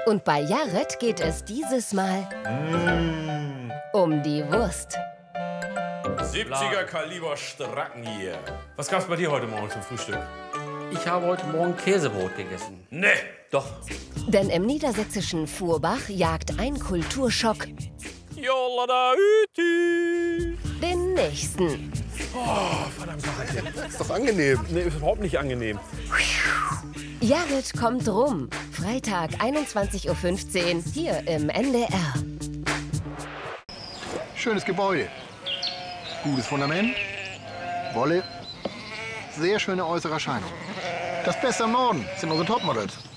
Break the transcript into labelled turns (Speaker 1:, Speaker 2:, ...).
Speaker 1: Und bei Jared geht es dieses Mal um die Wurst.
Speaker 2: 70er Kaliber Stracken hier. Was gab's bei dir heute Morgen zum Frühstück?
Speaker 3: Ich habe heute Morgen Käsebrot gegessen.
Speaker 2: Ne.
Speaker 3: Doch.
Speaker 1: Denn im niedersächsischen Fuhrbach jagt ein Kulturschock den nächsten.
Speaker 2: Oh, verdammt.
Speaker 4: Das ist doch angenehm.
Speaker 2: Nee, ist überhaupt nicht angenehm.
Speaker 1: Jared kommt rum. Freitag, 21:15 Uhr, hier im NDR.
Speaker 4: Schönes Gebäude. Gutes Fundament. Wolle. Sehr schöne äußere Erscheinung. Das Beste am Norden sind unsere Topmodels.